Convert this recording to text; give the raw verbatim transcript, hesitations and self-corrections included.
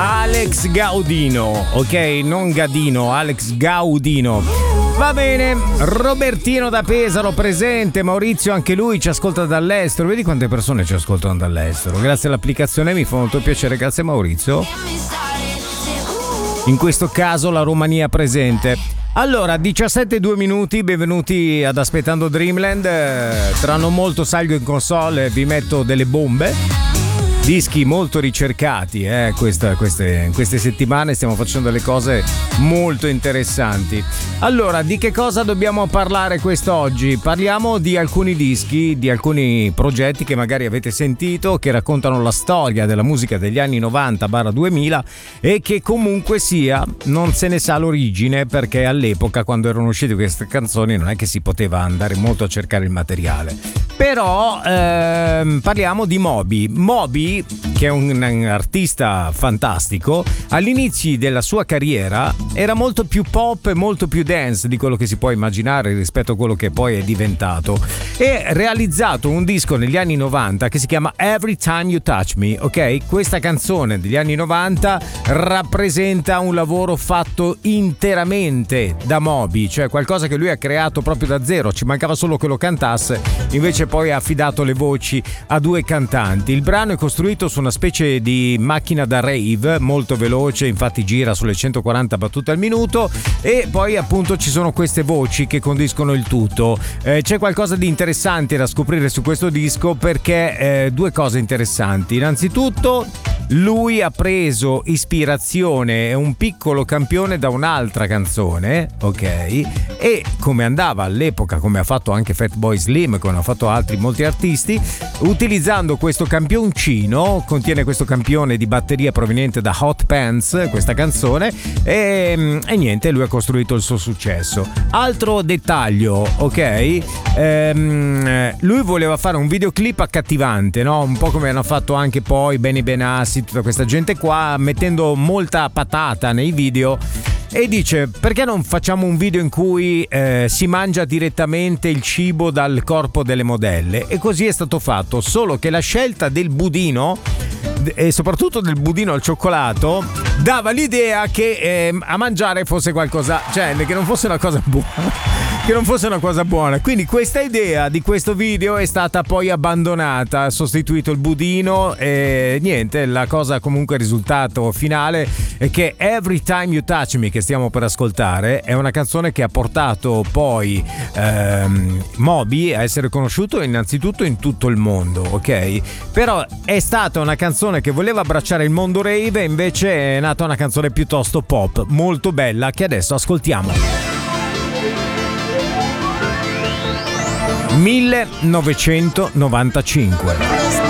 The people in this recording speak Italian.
Alex Gaudino, ok? Non Gadino, Alex Gaudino. Va bene, Robertino da Pesaro presente, Maurizio anche lui ci ascolta dall'estero. Vedi quante persone ci ascoltano dall'estero. Grazie all'applicazione, mi fa molto piacere, grazie Maurizio. In questo caso la Romania presente. Allora, diciassette e due minuti, benvenuti ad Aspettando Dreamland. Tra non molto salgo in console e vi metto delle bombe. Dischi molto ricercati, eh, questa, queste, queste settimane stiamo facendo delle cose molto interessanti. Allora, di che cosa dobbiamo parlare quest'oggi? Parliamo di alcuni dischi, di alcuni progetti che magari avete sentito, che raccontano la storia della musica degli anni novanta duemila e che comunque sia non se ne sa l'origine, perché all'epoca, quando erano uscite queste canzoni, non è che si poteva andare molto a cercare il materiale. Però ehm, parliamo di Moby. Moby, che è un, un artista fantastico, all'inizio della sua carriera era molto più pop e molto più dance di quello che si può immaginare rispetto a quello che poi è diventato, e ha realizzato un disco negli anni novanta che si chiama Every Time You Touch Me, ok? Questa canzone degli anni novanta rappresenta un lavoro fatto interamente da Moby, cioè qualcosa che lui ha creato proprio da zero, ci mancava solo che lo cantasse, invece poi ha affidato le voci a due cantanti. Il brano è costruito su una specie di macchina da rave molto veloce, infatti gira sulle centoquaranta battute al minuto, e poi appunto ci sono queste voci che condiscono il tutto. Eh, c'è qualcosa di interessante da scoprire su questo disco, perché eh, due cose interessanti. Innanzitutto lui ha preso ispirazione e un piccolo campione da un'altra canzone, ok? E come andava all'epoca, come ha fatto anche Fatboy Slim, come hanno fatto altri molti artisti, utilizzando questo campioncino, contiene questo campione di batteria proveniente da Hot Pants, questa canzone, e, e niente, lui ha costruito il suo successo. Altro dettaglio, ok? Ehm, lui voleva fare un videoclip accattivante, no? Un po' come hanno fatto anche poi Benny Benassi, tutta questa gente qua, mettendo molta patata nei video, e dice: perché non facciamo un video in cui eh, si mangia direttamente il cibo dal corpo delle modelle? E così è stato fatto, solo che la scelta del budino, e soprattutto del budino al cioccolato, dava l'idea che eh, a mangiare fosse qualcosa, cioè che non fosse una cosa buona, che non fosse una cosa buona. Quindi questa idea di questo video è stata poi abbandonata, ha sostituito il budino, e niente, la cosa comunque, il risultato finale è che Every Time You Touch Me, che stiamo per ascoltare, è una canzone che ha portato poi ehm, Moby a essere conosciuto innanzitutto in tutto il mondo, ok? Però è stata una canzone che voleva abbracciare il mondo rave, e invece è nata una canzone piuttosto pop, molto bella, che adesso ascoltiamo. millenovecentonovantacinque